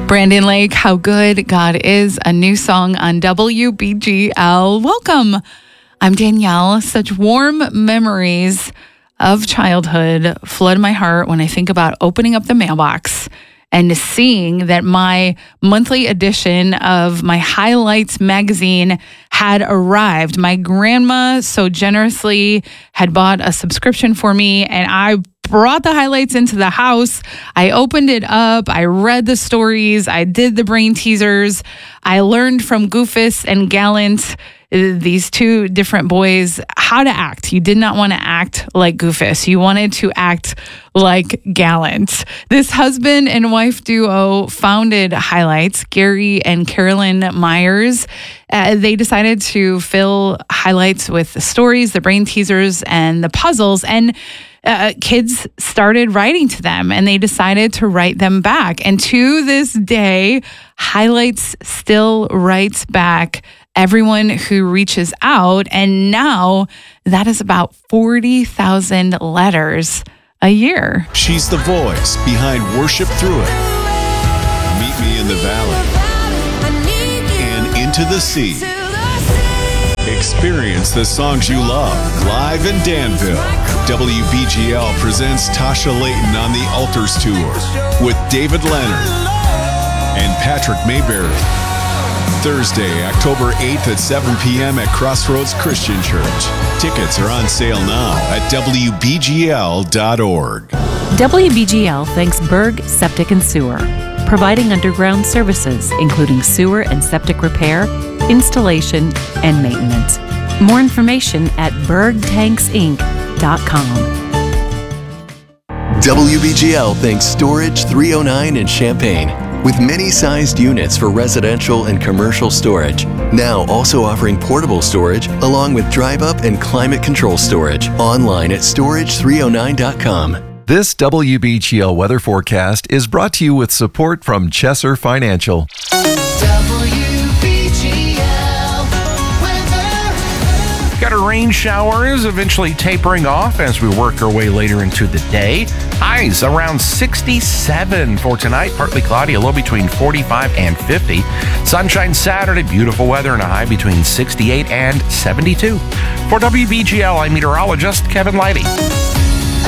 Brandon Lake, How Good God Is, a new song on WBGL. Welcome. I'm Danielle. Such warm memories of childhood flood my heart when I think about opening up the mailbox and seeing that my monthly edition of my Highlights magazine had arrived. My grandma so generously had bought a subscription for me, and I brought the Highlights into the house. I opened it up. I read the stories. I did the brain teasers. I learned from Goofus and Gallant, these two different boys, how to act. You did not want to act like Goofus. You wanted to act like Gallant. This husband and wife duo founded Highlights, Gary and Carolyn Myers. They decided to fill Highlights with the stories, the brain teasers, and the puzzles. And kids started writing to them, and they decided to write them back. And to this day, Highlights still writes back everyone who reaches out. And now that is about 40,000 letters a year. She's the voice behind Worship Through It, Meet Me in the Valley, and Into the Sea. Experience the songs you love live in Danville. WBGL presents Tasha Layton on the Altars Tour with David Leonard and Patrick Mayberry. Thursday, October 8th at 7 p.m. at Crossroads Christian Church. Tickets are on sale now at WBGL.org. WBGL thanks Berg Septic and Sewer, providing underground services, including sewer and septic repair, installation, and maintenance. More information at bergtanksinc.com. WBGL thanks Storage 309 in Champaign, with many-sized units for residential and commercial storage. Now also offering portable storage along with drive-up and climate control storage. Online at storage309.com. This WBGL weather forecast is brought to you with support from Chesser Financial. Got our rain showers eventually tapering off as we work our way later into the day. Highs around 67 for tonight, partly cloudy, a low between 45 and 50. Sunshine Saturday, beautiful weather, and a high between 68 and 72. For WBGL, I'm meteorologist Kevin Leidy.